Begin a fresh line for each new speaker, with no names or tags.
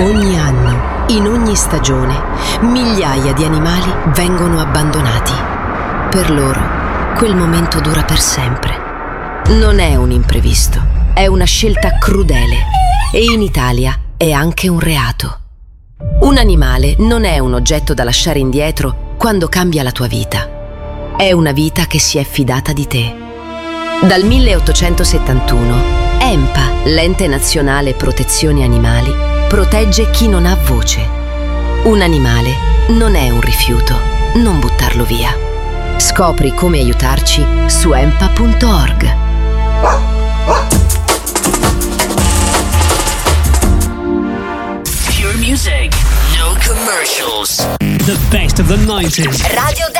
Ogni anno, in ogni stagione, migliaia di animali vengono abbandonati. Per loro, quel momento dura per sempre. Non è un imprevisto, è una scelta crudele e in Italia è anche un reato. Un animale non è un oggetto da lasciare indietro quando cambia la tua vita. È una vita che si è fidata di te. Dal 1871, ENPA, l'Ente Nazionale Protezione Animali, protegge chi non ha voce. Un animale non è un rifiuto, non buttarlo via. Scopri come aiutarci su empa.org.
Pure music, no commercials. The best of the 90s.
Radio